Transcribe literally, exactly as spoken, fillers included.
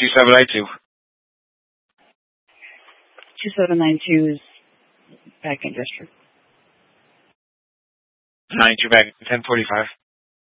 two seven nine two. two seven nine two is back in district. nine two back, ten forty-five.